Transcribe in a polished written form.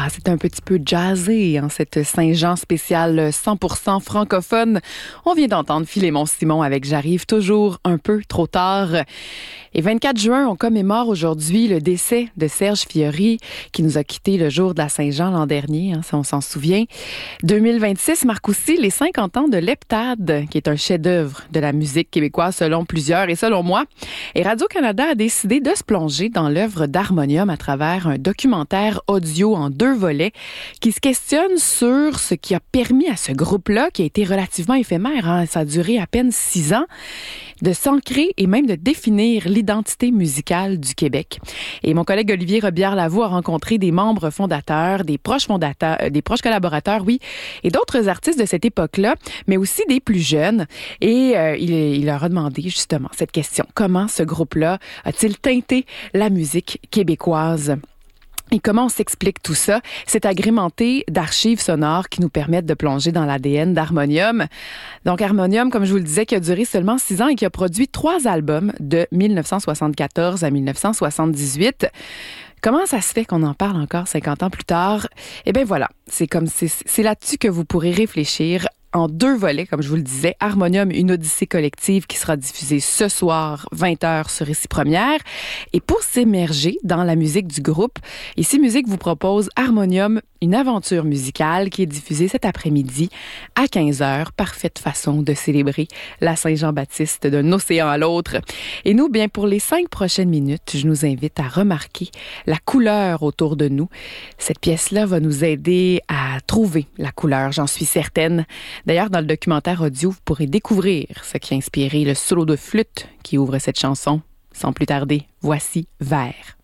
Ah, c'est un petit peu jazzé, hein, cette Saint-Jean spéciale 100% francophone. On vient d'entendre Philémon Simon avec J'arrive toujours un peu trop tard. Et 24 juin, on commémore aujourd'hui le décès de Serge Fiori, qui nous a quittés le jour de la Saint-Jean l'an dernier, si on s'en souvient. 2026 marque aussi les 50 ans de l'Heptade, qui est un chef-d'œuvre de la musique québécoise selon plusieurs et selon moi. Et Radio-Canada a décidé de se plonger dans l'œuvre d'Harmonium à travers un documentaire audio en 2 volets qui se questionne sur ce qui a permis à ce groupe-là, qui a été relativement éphémère, hein, ça a duré à peine 6 ans, de s'ancrer et même de définir l'identité musicale du Québec. Et mon collègue Olivier Robillard-Lavaux a rencontré des membres fondateurs, des proches collaborateurs, oui, et d'autres artistes de cette époque-là, mais aussi des plus jeunes. Et il leur a demandé justement cette question. Comment ce groupe-là a-t-il teinté la musique québécoise? Et comment on s'explique tout ça? C'est agrémenté d'archives sonores qui nous permettent de plonger dans l'ADN d'Harmonium. Donc Harmonium, comme je vous le disais, qui a duré seulement 6 ans et qui a produit 3 albums de 1974 à 1978. Comment ça se fait qu'on en parle encore 50 ans plus tard? Eh bien voilà, c'est là-dessus que vous pourrez réfléchir en 2 volets, comme je vous le disais. Harmonium, une odyssée collective qui sera diffusée ce soir, 20h sur Ici Première. Et pour s'immerger dans la musique du groupe, Ici Musique vous propose Harmonium, une aventure musicale qui est diffusée cet après-midi à 15h. Parfaite façon de célébrer la Saint-Jean-Baptiste d'un océan à l'autre. Et nous, bien, pour les 5 prochaines minutes, je nous invite à remarquer la couleur autour de nous. Cette pièce-là va nous aider à trouver la couleur, j'en suis certaine. D'ailleurs, dans le documentaire audio, vous pourrez découvrir ce qui a inspiré le solo de flûte qui ouvre cette chanson. Sans plus tarder, voici Vert.